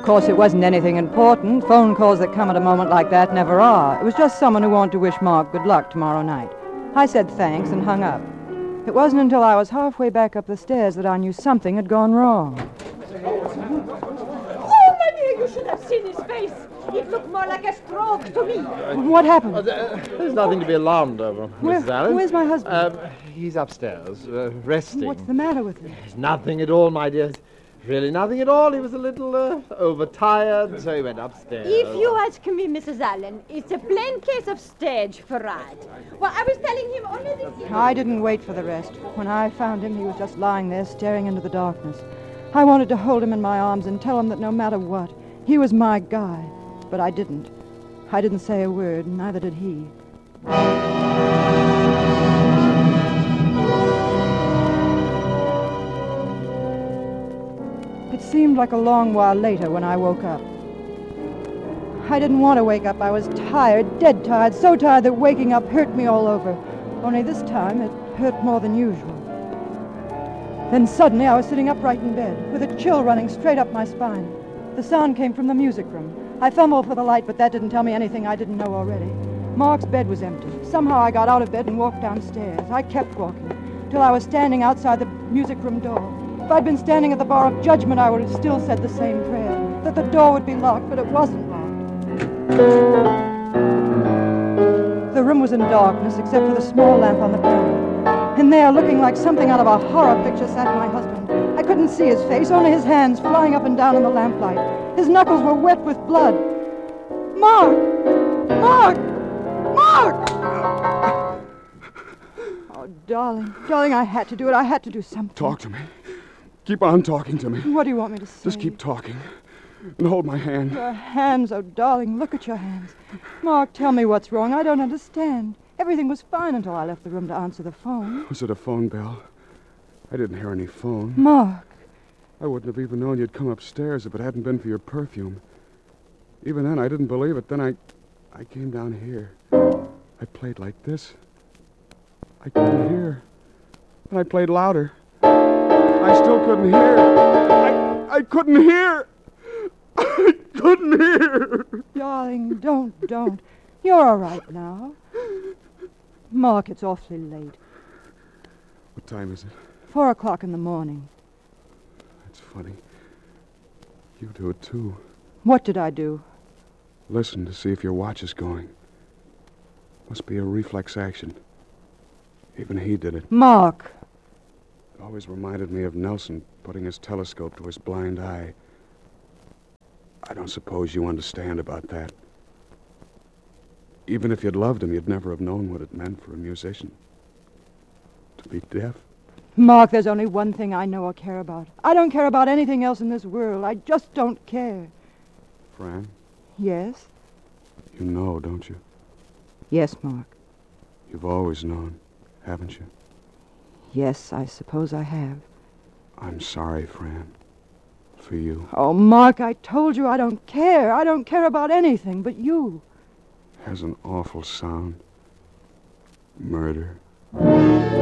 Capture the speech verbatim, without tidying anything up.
course, it wasn't anything important. Phone calls that come at a moment like that never are. It was just someone who wanted to wish Mark good luck tomorrow night. I said thanks and hung up. It wasn't until I was halfway back up the stairs that I knew something had gone wrong. Oh, my dear, you should have seen his face. It looked more like a stroke to me. What happened? Uh, there's nothing to be alarmed over, Where, Missus Allen. Where's my husband? Um, he's upstairs, uh, resting. What's the matter with him? There's nothing at all, my dear. Really nothing at all. He was a little uh, overtired, so he went upstairs. If you ask me, Missus Allen, it's a plain case of stage fright. Well, I was telling him only this... I didn't wait for the rest. When I found him, he was just lying there staring into the darkness. I wanted to hold him in my arms and tell him that no matter what, he was my guy. But I didn't. I didn't say a word, neither did he. It seemed like a long while later when I woke up. I didn't want to wake up. I was tired, dead tired, so tired that waking up hurt me all over. Only this time it hurt more than usual. Then suddenly I was sitting upright in bed, with a chill running straight up my spine. The sound came from the music room. I fumbled for the light, but that didn't tell me anything I didn't know already. Mark's bed was empty. Somehow I got out of bed and walked downstairs. I kept walking, till I was standing outside the music room door. If I'd been standing at the bar of judgment, I would have still said the same prayer, that the door would be locked, but it wasn't locked. The room was in darkness, except for the small lamp on the piano. And there, looking like something out of a horror picture, sat my husband. I couldn't see his face, only his hands flying up and down in the lamplight. His knuckles were wet with blood. Mark! Mark! Mark! Oh, darling, darling, I had to do it. I had to do something. Talk to me. Keep on talking to me. What do you want me to say? Just keep talking. And hold my hand. Your hands, oh, darling, look at your hands. Mark, tell me what's wrong. I don't understand. Everything was fine until I left the room to answer the phone. Was it a phone bell? I didn't hear any phone. Mark. I wouldn't have even known you'd come upstairs if it hadn't been for your perfume. Even then, I didn't believe it. Then I... I came down here. I played like this. I couldn't hear. And I played louder. I still couldn't hear. I... I couldn't hear. I couldn't hear. Darling, don't, don't. You're all right now. Mark, it's awfully late. What time is it? Four o'clock in the morning. That's funny. You do it, too. What did I do? Listen to see if your watch is going. Must be a reflex action. Even he did it. Mark. It always reminded me of Nelson putting his telescope to his blind eye. I don't suppose you understand about that. Even if you'd loved him, you'd never have known what it meant for a musician. To be deaf. Mark, there's only one thing I know or care about. I don't care about anything else in this world. I just don't care. Fran? Yes? You know, don't you? Yes, Mark. You've always known, haven't you? Yes, I suppose I have. I'm sorry, Fran. For you. Oh, Mark, I told you I don't care. I don't care about anything but you. Has an awful sound. Murder.